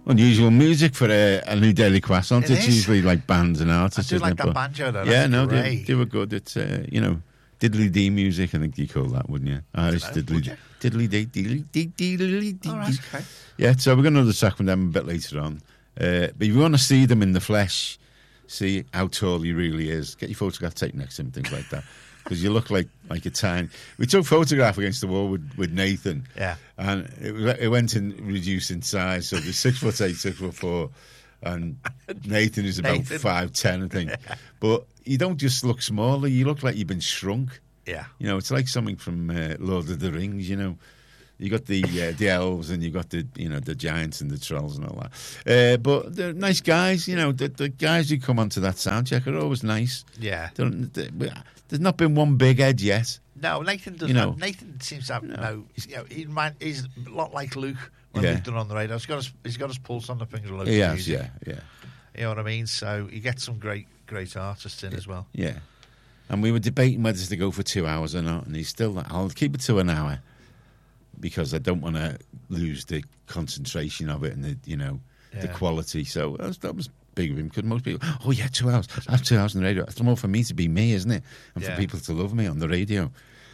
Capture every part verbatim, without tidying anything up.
unusual music for a, a new daily croissant. It It's is. usually like bands and I artists. do isn't like it? that But- banjo though. Yeah, That's no, they, great. they were good. It's, uh, you know, diddly dee music, I think you call that, wouldn't you? Irish know, diddly would you? diddly dee, diddly dee, diddly dee. Oh, that's okay. Yeah, so we're going to another track from them a bit later on. Uh, but if you want to see them in the flesh, see how tall he really is, get your photograph taken next to him, things like that. Because you look like like a tiny. We took a photograph against the wall with, with Nathan. Yeah. And it, was- it went in reduced in size. So there's six foot eight, six foot four. And Nathan is about Nathan. five ten, I think. But you don't just look smaller, you look like you've been shrunk. Yeah. You know, it's like something from uh, Lord of the Rings, you know. You got the uh, the elves and you got the you know the giants and the trolls and all that. Uh, but they're nice guys, you know. The, the guys who come onto that sound check are always nice. Yeah. They're- they- there's not been one big head yet. No, Nathan doesn't. You know. have, Nathan seems to have No. no. You know, he remind, he's a lot like Luke when Yeah. we've done on the radio. He's got his, he's got his pulse on the finger of local He has, music. yeah, yeah, You know what I mean? So you get some great, great artists in as well. yeah. And we were debating whether to go for two hours or not, and he's still like, I'll keep it to an hour because I don't want to lose the concentration of it and the you know the Yeah. quality. So that was, that was big of him because most people, oh yeah, two hours. I have two hours on the radio. It's more for me to be me, isn't it? And Yeah. for people to love me on the radio.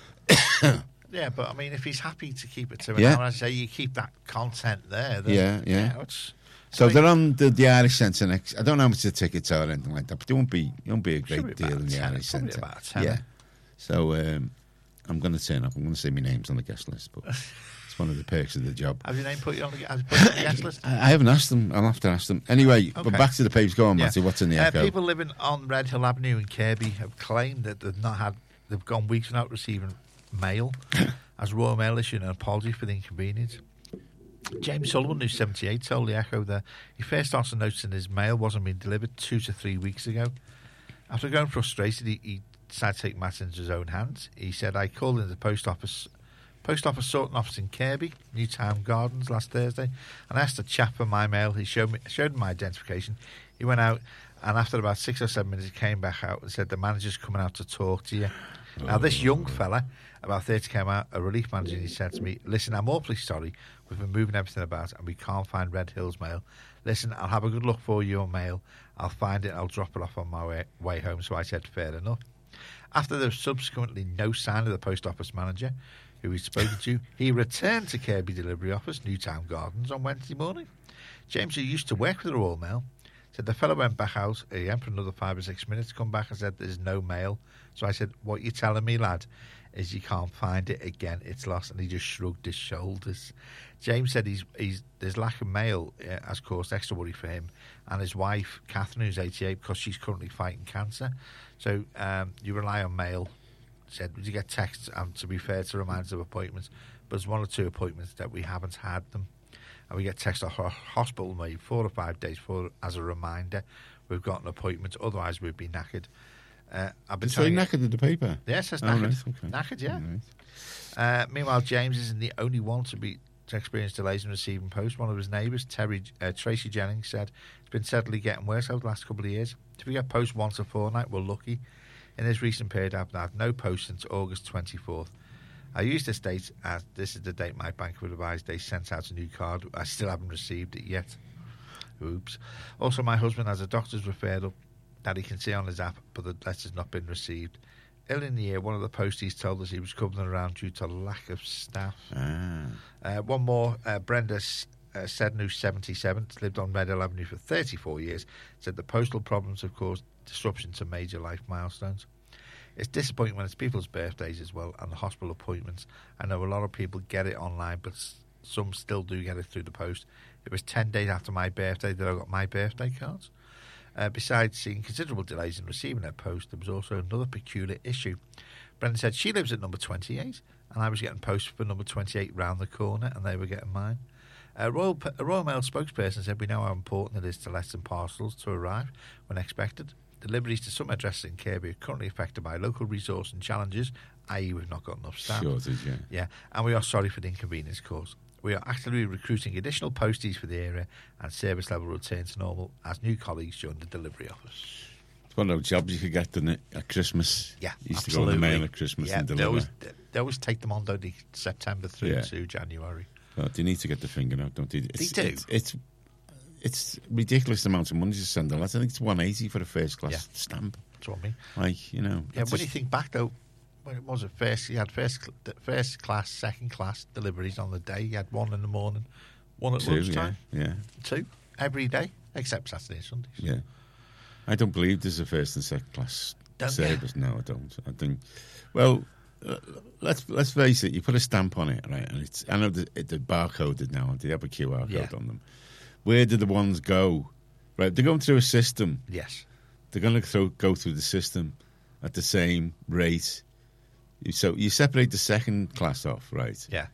Yeah, but I mean, if he's happy to keep it to an Yeah. hour, I say you keep that content there. Then, Yeah, yeah. it's, So I mean, they're on the, the Irish Centre next. I don't know how much the tickets are or anything like that, but there won't be it won't be a Should great be deal about in the a tenner, Irish probably Centre. about a tenner. Yeah. So um, I'm going to turn up. I'm going to say my name's on the guest list, but it's one of the perks of the job. have your name put you on the, has it put you on the guest list? I, I haven't asked them. I'll have to ask them. Anyway, but Okay. back to the papers. Go on, Yeah. Matty. What's in the Uh, echo? people living on Red Hill Avenue in Kirby have claimed that they've not had, they've gone weeks without receiving mail, as Royal Mail issued an apology for the inconvenience. James Sullivan, who's seventy-eight, told the Echo that he first started noticing his mail wasn't being delivered two to three weeks ago. After going frustrated, he, he decided to take matters into his own hands. He said, I called into the post office post office sorting office in Kirby, Newtown Gardens, last Thursday, and asked a chap for my mail. He showed me showed him my identification. He went out, and after about six or seven minutes, he came back out and said, the manager's coming out to talk to you. Now, this young fella, about thirty, came out, a relief manager, and he said to me, listen, I'm awfully sorry. We've been moving everything about, and we can't find Red Hills mail. Listen, I'll have a good look for your mail. I'll find it, and I'll drop it off on my way, way home. So I said, fair enough. After there was subsequently no sign of the post office manager, who he'd spoken to, he returned to Kirby Delivery Office, Newtown Gardens, on Wednesday morning. James, who used to work with the Royal Mail, said the fellow went back out again for another five or six minutes, come back and said there's no mail. So I said, what you telling me, lad, is you can't find it again, it's lost. And he just shrugged his shoulders. James said he's, he's there's lack of mail uh, has caused extra worry for him and his wife, Catherine, who's eighty-eight, because she's currently fighting cancer. So um, you rely on mail. Said, would you get texts? And to be fair, to reminders of appointments, but there's one or two appointments that we haven't had them. And we get text off our hospital maybe four or five days for as a reminder we've got an appointment, otherwise we'd be knackered. Uh, I've been Did you say telling you- knackered at the paper? Yes, that's Oh, knackered. right, okay. Knackered, yeah. All right. Uh, meanwhile, James isn't the only one to be to experience delays in receiving post. One of his neighbours, Terry uh, Tracy Jennings, said it's been steadily getting worse over the last couple of years. If we get post once a fortnight, we're lucky. In this recent period, I've had no post since August twenty-fourth. I used this date as this is the date my bank would advise they sent out a new card. I still haven't received it yet. Oops. Also, my husband has a doctor's referral that he can see on his app, but the letter's not been received. Early in the year, one of the posties told us he was coming around due to lack of staff. Ah. Uh, one more, uh, Brenda uh, Seddon, who's seventy-seven, lived on Red Hill Avenue for thirty-four years, said the postal problems have caused disruption to major life milestones. It's disappointing when it's people's birthdays as well and the hospital appointments. I know a lot of people get it online, but s- some still do get it through the post. It was ten days after my birthday that I got my birthday cards. Uh, besides seeing considerable delays in receiving her post, there was also another peculiar issue. Brenda said she lives at number twenty-eight, and I was getting posts for number twenty-eight round the corner, and they were getting mine. A Royal, a Royal Mail spokesperson said we know how important it is to lessen parcels to arrive when expected. Deliveries to some addresses in Kirby are currently affected by local resource and challenges, that is we've not got enough staff. Shortage, yeah. Yeah, and we are sorry for the inconvenience caused. We are actively recruiting additional posties for the area, and service level will return to normal as new colleagues join the delivery office. It's one of those jobs you could get, didn't it, at Christmas? Yeah, You used absolutely. to go on the mail at Christmas yeah, and they deliver. always, they always take them on, don't they, September through Yeah. to January. Well, they need to get the finger out, don't they? It's, do. It's, it's it's ridiculous amount of money to send a letter. I think it's one eighty for a first class Yeah. stamp. That's what I mean. Like, you know. Yeah, it's when you just- think back though, when it was at first, you had first cl- first class, second class deliveries on the day. You had one in the morning, one at two, lunchtime, yeah, yeah, two every day except Saturday and Sundays. yeah. I don't believe there's a first and second class Don't you? service. No, I don't. I think, well, uh, let's let's face it. You put a stamp on it, right? And it's I know the, the barcoded now. They have a Q R code Yeah. on them. Where do the ones go? Right, they're going through a system. Yes. They're going to throw, go through the system at the same rate. You- So you separate the second class off, right? Yeah.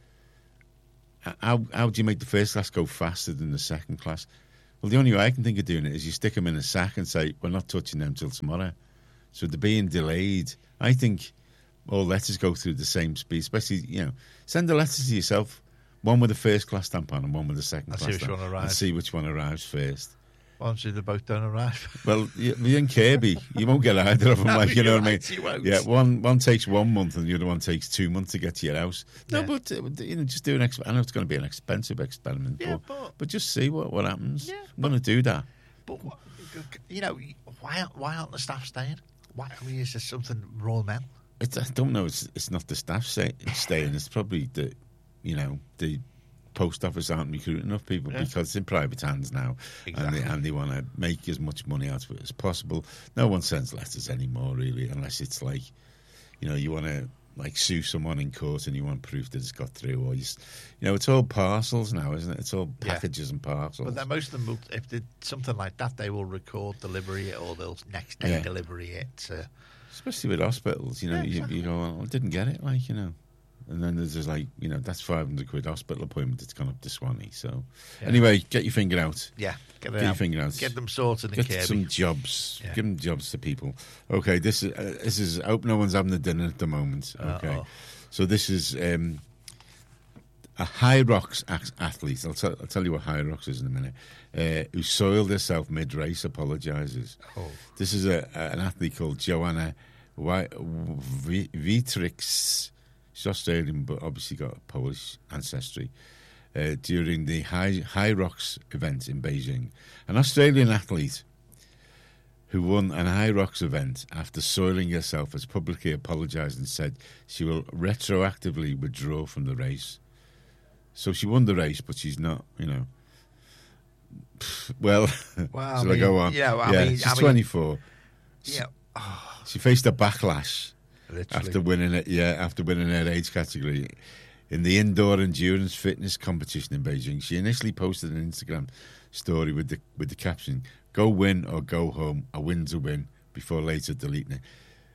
How how do you make the first class go faster than the second class? Well, the only way I can think of doing it is you stick them in a sack and say, we're not touching them till tomorrow. So they're being delayed. I think all letters go through the same speed, especially, you know, send a letter to yourself, one with a first class stamp on and one with a second And see class which stamp. one arrives. And see which one arrives first. Honestly, they both don't arrive. Well, you, you and Kirby, you won't get either of them, No, like, you know you're what I mean? right, you won't. Yeah, one one takes one month and the other one takes two months to get to your house. No, Yeah. but, uh, you know, just do an exp- I know it's going to be an expensive experiment, Yeah, but, but- but just see what, what happens. Yeah, I'm going to do that. But what- you know, why aren't- why aren't the staff staying? Why I mean, is there something Royal Mail? It's, I don't know. It's it's not the staff say, staying. It's probably the, you know, the post office aren't recruiting enough people Yeah. because it's in private hands now, Exactly. and they, and they want to make as much money out of it as possible. No one sends letters anymore, really, unless it's like, you know, you want to like sue someone in court and you want proof that it's got through, or you, s- you know, it's all parcels now, isn't it? It's all Yeah. packages and parcels. But then most of them, will, if they something like that, they will record delivery it or they'll next day Yeah. delivery it. Uh, Especially with hospitals, you know, Yeah, you, exactly. you go, well, I didn't get it, like, you know. And then there's just like, you know, that's five hundred quid hospital appointment that's gone up to Swanee. So, Yeah. anyway, get your finger out. yeah, get, it Get your out. finger out. Get them sorted in Get Kirby. some jobs. Yeah. Give them jobs to people. Okay, this is, uh, this is, I hope no one's having a dinner at the moment. Okay. Uh-oh. So this is um, a High Rocks ac- athlete. I'll, tell I'll tell you what High Rocks is in a minute. Uh, who soiled herself mid-race, apologises. Oh. This is a, a, an athlete called Joanna Wi- V- Vitrix. She's Australian, but obviously got Polish ancestry. Uh, during the High, High Rocks event in Beijing, an Australian athlete who won an High Rocks event after soiling herself has publicly apologised and said she will retroactively withdraw from the race. So she won the race, but she's not, you know. Well, Well, I shall I go mean, on? yeah, well, I yeah, mean- she's I mean- twenty-four. Yeah, She faced a backlash literally. after winning it. Yeah, after winning her age category in the indoor endurance fitness competition in Beijing. She initially posted an Instagram story with the with the caption "Go win or go home. A win's a win." Before later deleting it.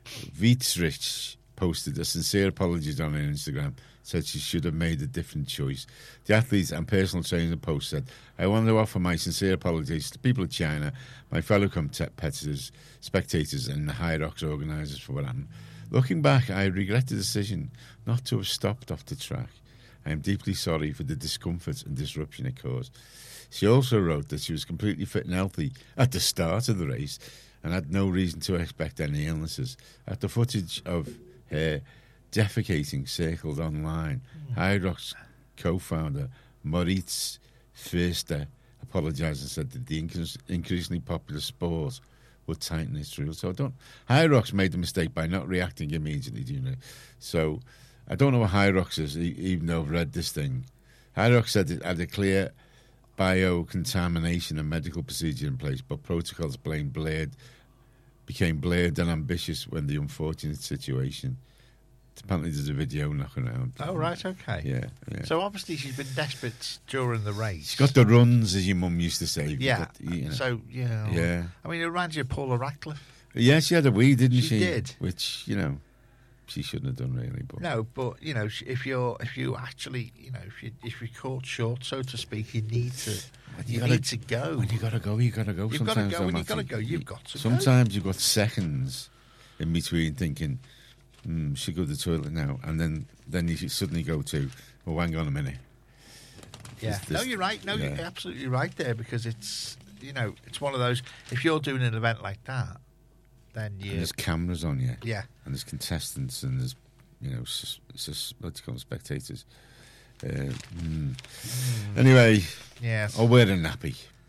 Vietrich posted a sincere apology on her Instagram. Said she should have made a different choice. The athlete and personal trainer in the post said, "I want to offer my sincere apologies to the people of China, my fellow competitors, spectators, and the High Rocks organisers for what happened. Looking back, I regret the decision not to have stopped off the track. I am deeply sorry for the discomfort and disruption it caused." She also wrote that she was completely fit and healthy at the start of the race and had no reason to expect any illnesses. After footage of her defecating circled online, High Rocks co-founder Moritz Förster apologised and said that the increas- increasingly popular sport would tighten its rules. So I don't. High Rocks made the mistake by not reacting immediately, do you know? So I don't know what High Rocks is, e- even though I've read this thing. High Rocks said it had a clear biocontamination and medical procedure in place, but protocols blame blurred, became blurred and ambitious when the unfortunate situation. Apparently, there's a video knocking around. Oh, right, okay. Yeah, yeah. So obviously she's been desperate during the race. She's got the runs, as your mum used to say. yeah. Got, you know. So yeah, Yeah. I mean, it reminds you of Paula Radcliffe. Yeah, she had a wee, didn't she? She did. Which, you know, she shouldn't have done really. But No, but you know, if you're if you actually, you know, if you if you're caught short, so to speak, you need to you, gotta- need to go. when you got to go, you got to go. You've got to Sometimes go. though, When you've got to Matthew, go, you've got to go. Sometimes you've got seconds in between thinking, hmm, should go to the toilet now. And then, then you should suddenly go to, oh, hang on a minute. Yeah. This- no, this- you're right. No, yeah. you're absolutely right there because it's you know it's one of those. If you're doing an event like that, then And you there's cameras on you. yeah. And there's contestants and there's, you know, sus, sus, what do you call them, spectators. Uh, hmm. Anyway, Yes. I'll wear a nappy.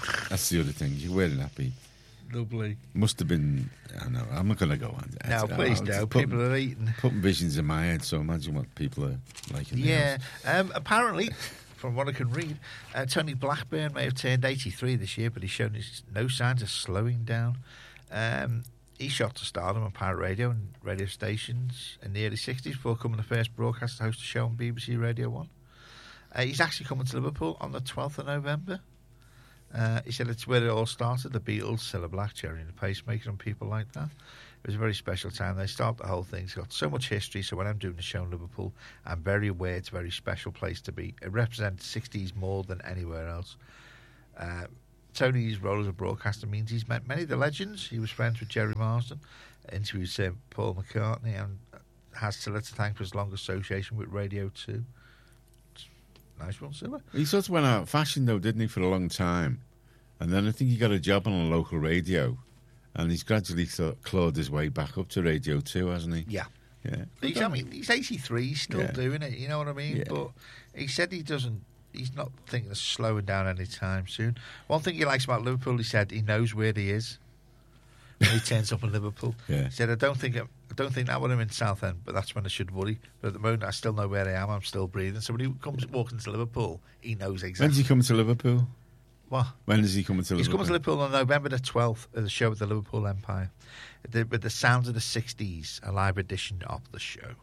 That's the other thing. You're wearing happy. Lovely. Must have been. I don't know. I'm not going to go on. No, please I'm don't. putting, People are eating. Putting visions in my head, so imagine what people are like. In Yeah. Um, apparently, from what I can read, uh, Tony Blackburn may have turned eighty-three this year, but he's shown his, no signs of slowing down. Um, he shot to stardom on pirate radio and radio stations in the early sixties before becoming the first broadcaster to host a show on B B C Radio one. Uh, he's actually coming to Liverpool on the twelfth of November. Uh, he said it's where it all started, the Beatles, Cilla Black, Cherry and the Pacemaker and people like that. It was a very special time. They started the whole thing. It's got so much history, so when I'm doing the show in Liverpool, I'm very aware it's a very special place to be. It represents sixties more than anywhere else. Uh, Tony's role as a broadcaster means he's met many of the legends. He was friends with Jerry Marsden, interviewed Sir Paul McCartney, and has Cilla to thank for his long association with Radio two. Nice one, Cilla. He sort of went out of fashion, though, didn't he, for a long time? And then I think he got a job on a local radio, and he's gradually sort of clawed his way back up to Radio two, hasn't he? Yeah. Yeah. He's, I mean, he's eighty-three, he's still Yeah. doing it, you know what I mean? Yeah. But he said he doesn't, he's not thinking of slowing down anytime soon. One thing he likes about Liverpool, he said he knows where he is when he turns up in Liverpool. Yeah. He said, I don't think I don't think that when I'm in Southend, but that's when I should worry. But at the moment, I still know where I am, I'm still breathing. So when he comes walking to Liverpool, he knows exactly. When's he coming to Liverpool? What? When is he coming to He's Liverpool? coming to Liverpool on November the twelfth at the show at the Liverpool Empire. The, with the sounds of the sixties, a live edition of the show.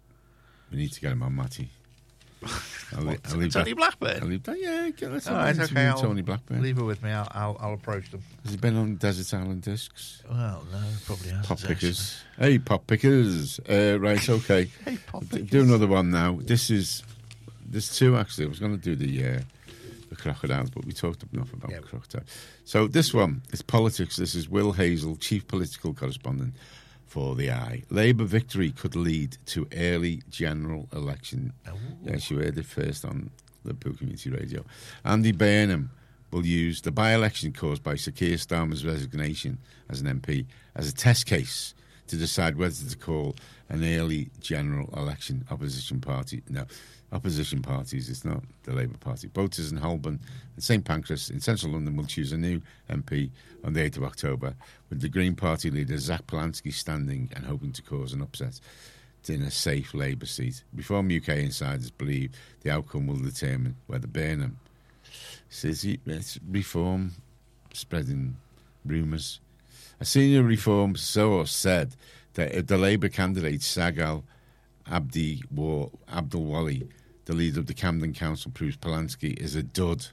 We need to get him on, Matty. I'll, What, I'll leave Tony that, Blackburn? I'll leave that, yeah, get, let's All have right, an okay, interview with I'll Tony Blackburn. leave it with me. I'll, I'll, I'll approach them. Has he been on Desert Island Discs? Well, no, probably hasn't. Pop Pickers. Hey, Pop Pickers. Uh, right, okay. Hey, Pop D- Pickers. Do another one now. This is, there's two actually. I was going to do the uh, the crocodiles, but we talked enough about Yeah. crocodiles. So this one is politics. This is Will Hazel, chief political correspondent for The Eye. Labour victory could lead to early general election. Oh. Yes, you heard it first on Liverpool Community Radio. Andy Burnham will use the by-election caused by Sir Keir Starmer's resignation as an M P as a test case to decide whether to call an early general election. Opposition party, no, opposition parties, it's not the Labour Party. Voters in Holborn and St Pancras in central London will choose a new M P on the eighth of October, with the Green Party leader Zach Polanski standing and hoping to cause an upset in a safe Labour seat. Reform U K insiders believe the outcome will determine whether Burnham says he, it's Reform spreading rumours. A senior Reform source said that if the Labour candidate Sagal Abdi War, Abdul Wali, the leader of the Camden Council, proves Polanski is a dud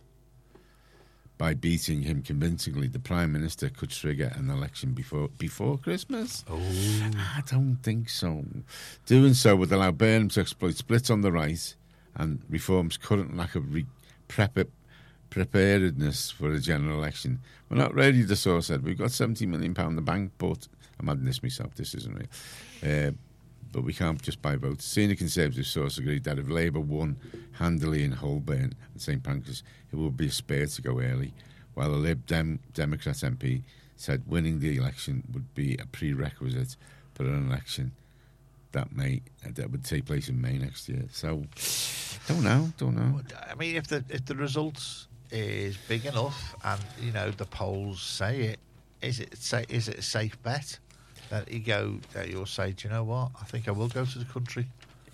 by beating him convincingly, the Prime Minister could trigger an election before before Christmas. Oh. I don't think so. Doing so would allow Burnham to exploit splits on the right and Reform's current lack of re- prep- preparedness for a general election. We're not ready, the source said. We've got seventy million pounds in the bank, but I'm adding this myself, this isn't real. Uh, but we can't just buy votes. Senior Conservative source agreed that if Labour won handily in Holborn and St Pancras, it would be a spare to go early, while the Lib Dem- Democrat M P said winning the election would be a prerequisite for an election that may that would take place in May next year. So, don't know, don't know. I mean, if the if the results is big enough, and you know the polls say it, is it say is it a safe bet that you go that you'll say, do you know what? I think I will go to the country.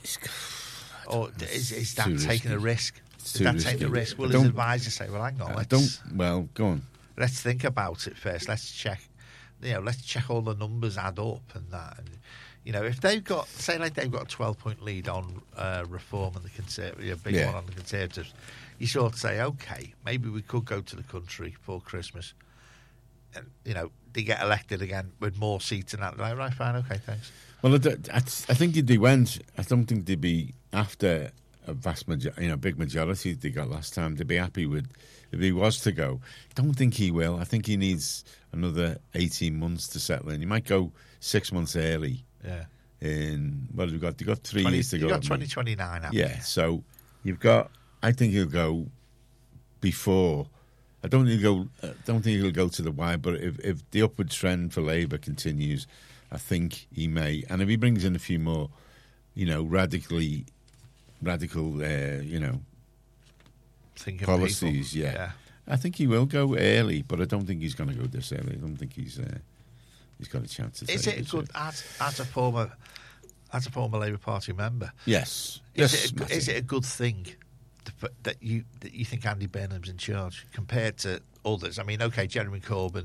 Or is, is that too taking risky. a risk? It's Is too that risky. taking a risk? Will I his don't- advisor say, well, hang on, I let's, don't. Well, go on. let's think about it first. Let's check, you know, let's check all the numbers add up and that. And, you know, if they've got, say, like they've got a twelve-point lead on uh, Reform and the Conservatives, a big Yeah. one on the Conservatives, you sort of say, okay, maybe we could go to the country for Christmas. And, you know, they get elected again with more seats and that. They're like, right, fine, okay, thanks. Well, I, I I think if they went, I don't think they'd be after a vast majority, you know, big majority they got last time. They'd be happy with if he was to go. Don't think he will. I think he needs another eighteen months to settle in. He might go six months early. Yeah. In what have we got? They got three twenty, years to you go. got haven't twenty they? twenty-nine, haven't Yeah. you? So you've got. I think he'll go before. I don't think he'll go. I don't think he'll go to the wide. But if if the upward trend for Labour continues, I think he may. And if he brings in a few more, you know, radically, radical, uh, you know, Thinking policies, people. yeah. I think he will go early, but I don't think he's going to go this early. I don't think he's uh, he's got a chance to. Is take it a good as as a former as a former Labour Party member? Yes. Is, yes, it, a, is it a good thing to, that you that you think Andy Burnham's in charge compared to others? I mean, okay, Jeremy Corbyn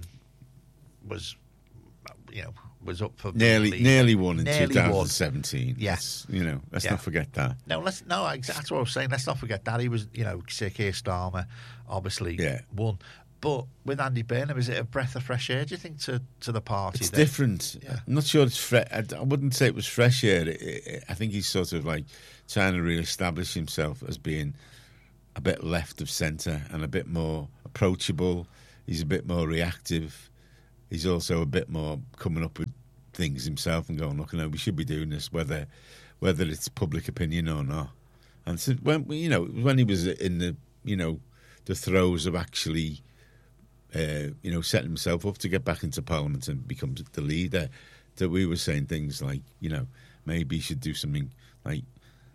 was, you know, was up for nearly lead. nearly won in nearly twenty seventeen. Yes, you know, let's yeah. not forget that. No, let's no. That's what I was saying. Let's not forget that he was, you know, Sir Keir Starmer, obviously yeah. won. But with Andy Burnham, is it a breath of fresh air, do you think, to, to the party? It's that, different. Yeah. I'm not sure it's fresh. I, I wouldn't say it was fresh air. It, it, I think he's sort of like trying to re-establish himself as being a bit left of centre and a bit more approachable. He's a bit more reactive. He's also a bit more coming up with things himself and going, look, you know, we should be doing this, whether whether it's public opinion or not. And so when you know when he was in the you know the throes of actually. Uh, you know, setting himself up to get back into Parliament and become the leader, that we were saying things like, you know, maybe he should do something like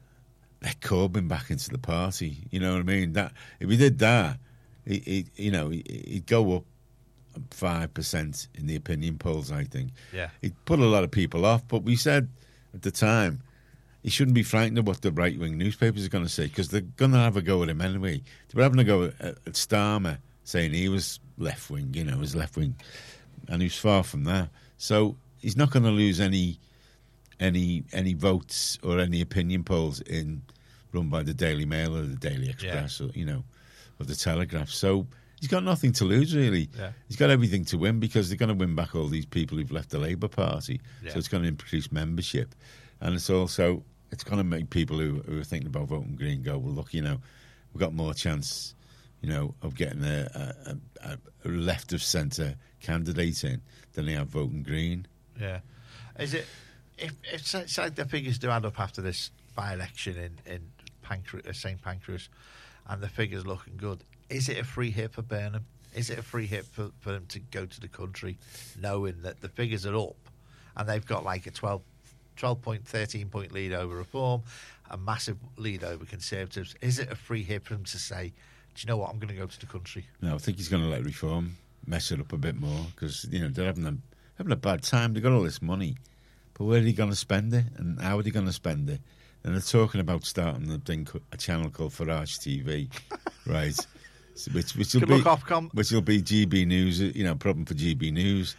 let Corbyn back into the party. You know what I mean? That if he did that, he, he you know, he, he'd go up five percent in the opinion polls. I think. Yeah. He'd put a lot of people off. But we said at the time he shouldn't be frightened of what the right wing newspapers are going to say, because they're going to have a go at him anyway. They were having a go at, at Starmer, saying he was left wing, you know, was left wing, and he's far from that. So he's not going to lose any, any, any votes or any opinion polls in run by the Daily Mail or the Daily Express, yeah. or you know, or the Telegraph. So he's got nothing to lose really. Yeah. He's got everything to win, because they're going to win back all these people who've left the Labour Party. Yeah. So it's going to increase membership, and it's also it's going to make people who, who are thinking about voting Green go, well, look, you know, we've got more chance. You know, of getting a, a, a left of centre candidate in than they have voting Green. Yeah, is it? If, if it's like the figures do add up after this by-election in in Pancras, Saint Pancras, and the figures looking good, is it a free hit for Burnham? Is it a free hit for, for them to go to the country, knowing that the figures are up, and they've got like a twelve, twelve point, thirteen point lead over Reform, a massive lead over Conservatives? Is it a free hit for them to say, do you know what, I'm going to go to the country? No, I think he's going to let Reform mess it up a bit more, because you know they're having a having a bad time. They've got all this money, but where are they going to spend it, and how are they going to spend it? And they're talking about starting a thing, a channel called Farage T V, right? So which which will Good be luck, Ofcom. which will be G B News, you know, problem for G B News.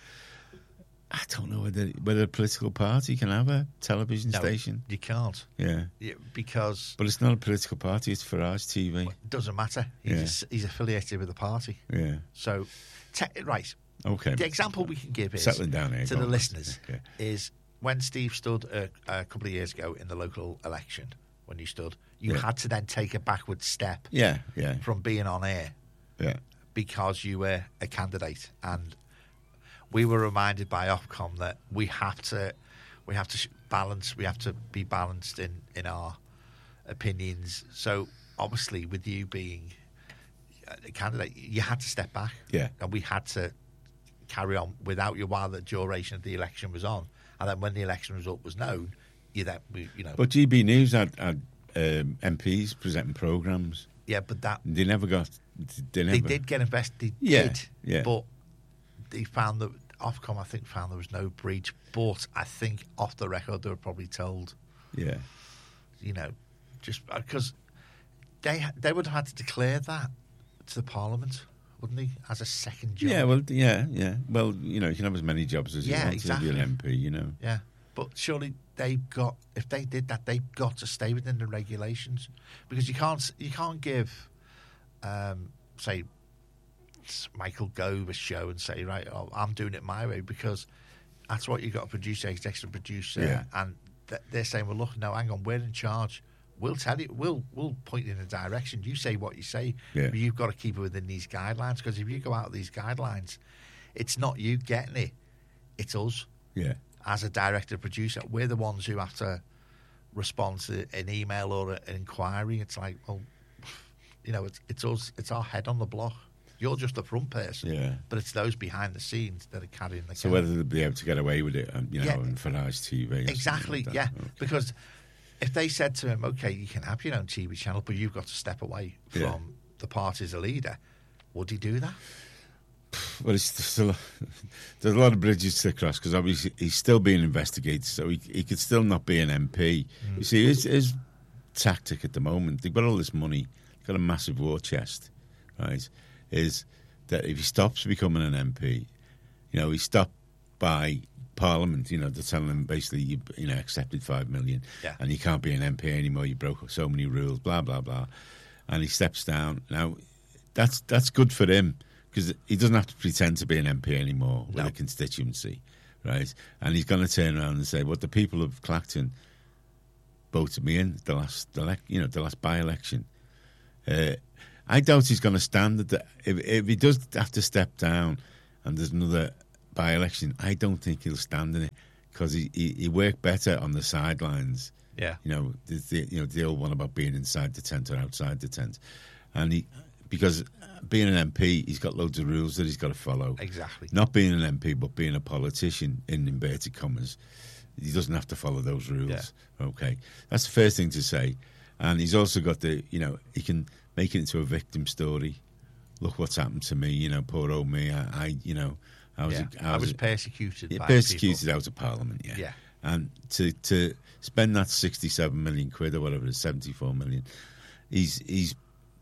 I don't know whether whether a political party can have a television No, station. you can't. Yeah. Yeah, because But it's not a political party, it's Farage T V. it doesn't matter. He's, Yeah. he's affiliated with the party. Yeah. So, te- right. Okay. The example we can give is Settling down here, to go the on. listeners Okay. is when Steve stood a, a couple of years ago in the local election. When you stood, you Yeah. had to then take a backward step Yeah, yeah, from being on air yeah. because you were a candidate, and we were reminded by Ofcom that we have to we have to sh- balance. We have to be balanced in in our opinions. So obviously, with you being a candidate, you had to step back. Yeah. And we had to carry on without you while the duration of the election was on. And then when the election result was known, you then, we- you know. But G B News had, had um, M Ps presenting programmes. Yeah, but that. They never got. They never. They did get invested. They Yeah, did. yeah. But they found that, Ofcom, I think, found there was no breach. But I think off the record, they were probably told, Yeah. you know, just because they, they would have had to declare that to the Parliament, wouldn't they, as a second job? Yeah, well, yeah, yeah. Well, you know, you can have as many jobs as you Yeah, want exactly. to be an M P, you know. Yeah, but surely they've got. If they did that, they've got to stay within the regulations, because you can't. You can't give, um, say, Michael Gove a show and say, right, oh, I'm doing it my way, because that's what you've got to produce, executive producer, Yeah. and th- they're saying, well, look, no, hang on, we're in charge. We'll tell you. We'll we'll point you in a direction. You say what you say. Yeah. But you've got to keep it within these guidelines, because if you go out of these guidelines, it's not you getting it. It's us. Yeah. As a director producer, we're the ones who have to respond to an email or a, an inquiry. It's like, well, you know, it's it's us. It's our head on the block. You're just the front person. Yeah. But it's those behind the scenes that are carrying the. So can. whether they'll be able to get away with it, um, you know, Yeah. on Farage T V. or something Exactly. like that. Yeah. Okay. Because if they said to him, "Okay, you can have your own T V channel, but you've got to step away from Yeah. the party as a leader," Would he do that? Well, it's still, there's a lot of bridges to cross because obviously he's still being investigated, so he, he could still not be an M P. Mm. You see, his, his tactic at the moment, they've got all this money, they've got a massive war chest, right, is that if he stops becoming an M P, you know, he's stopped by Parliament, you know, they're telling him basically, you, you know, accepted five million yeah. and you can't be an M P anymore, you broke so many rules, blah, blah, blah. And he steps down. Now, that's that's good for him, because he doesn't have to pretend to be an M P anymore with no. a constituency, right? And he's going to turn around and say, "Well, the people of Clacton voted me in the last, the, you know, the last by-election." Uh, I doubt he's going to stand at the, if, if he does have to step down, and there's another by-election, I don't think he'll stand in it, because he, he he worked better on the sidelines. Yeah, you know, the, the you know the old one about being inside the tent or outside the tent, and he. Because being an M P, he's got loads of rules that he's got to follow. Exactly. Not being an M P, but being a politician, in inverted commas, he doesn't have to follow those rules. Yeah. Okay. That's the first thing to say. And he's also got the, you know, he can make it into a victim story. Look what's happened to me, you know, poor old me. I, I you know, I was, yeah. I was, I was persecuted. Yeah, by persecuted people. out of Parliament, yeah. Yeah. And to, to spend that sixty-seven million quid or whatever it is, seventy-four million, he's he's.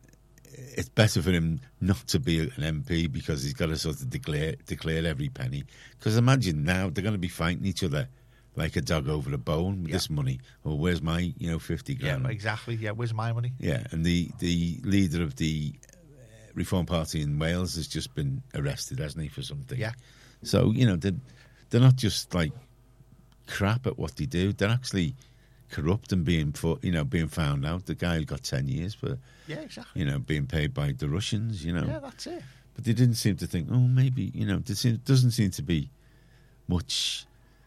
It's better for him not to be an M P, because he's got to sort of declare declare every penny. Because imagine now they're going to be fighting each other like a dog over a bone with yeah. this money. Or well, where's my, you know, fifty grand? Yeah, exactly. Yeah, where's my money? Yeah, and the, the leader of the Reform Party in Wales has just been arrested, hasn't he, for something? Yeah. So, you know, they're, they're not just like crap at what they do. They're actually corrupt and being, you know, being found out. The guy who got ten years for... Yeah, exactly. You know, being paid by the Russians, you know. Yeah, that's it. But they didn't seem to think, oh, maybe, you know, there doesn't seem to be much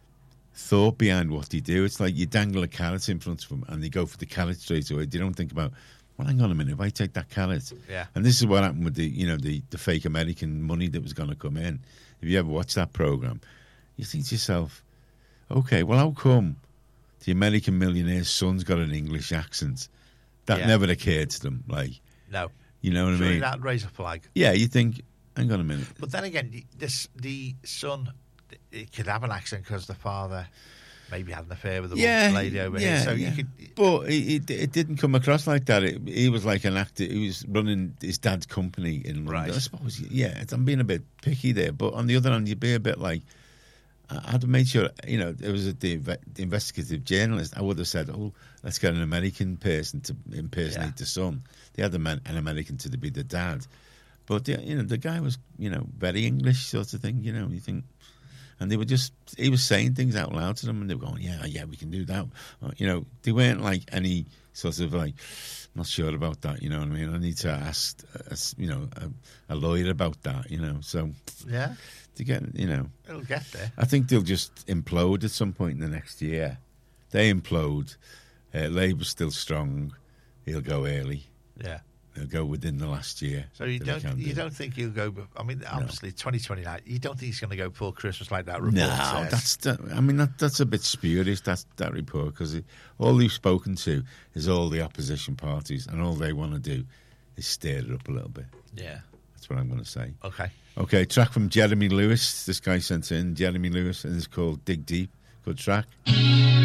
thought behind what they do. It's like you dangle a carrot in front of them and they go for the carrot straight away. They don't think about, well, hang on a minute, if I take that carrot. Yeah. And this is what happened with the, you know, the, the fake American money that was going to come in. If you ever watch that program, you think to yourself, okay, well, how come the American millionaire's son's got an English accent? That yeah. never occurred to them. Like, no, you know what Surely I mean? That'd raise a flag. Yeah, you think, hang on a minute. But then again, this the son, it could have an accent because the father maybe had an affair with the yeah, lady over yeah, here. So yeah. you could, but it, it, it didn't come across like that. It, he was like an actor. He was running his dad's company in London. Right. I suppose, yeah, I'm being a bit picky there. But on the other hand, you'd be a bit like, I'd have made sure, you know, it was a, the, the investigative journalist. I would have said, oh, let's get an American person to impersonate yeah. the son. They had a man, an American to be the dad. But, the, you know, the guy was, you know, very English sort of thing, you know, you think. And they were just, he was saying things out loud to them and they were going, yeah, yeah, we can do that. You know, they weren't like any sort of like, not sure about that, you know what I mean? I need to ask, a, you know, a, a lawyer about that, you know, so. Yeah. To get, you know, it'll get there. I think they'll just implode at some point in the next year. They implode. Uh, Labour's still strong. He'll go early. Yeah, he'll go within the last year. So you don't, you do. don't think he'll go? I mean, obviously, no. twenty twenty-nine. You don't think he's going to go full Christmas like that report no, says? that's. That, I mean, that, that's a bit spurious. That that report, because all he's spoken to is all the opposition parties, and all they want to do is stir it up a little bit. Yeah. That's what I'm going to say. Okay. Okay, track from Jeremy Lewis. This guy sent in, Jeremy Lewis, and it's called Dig Deep. Good track.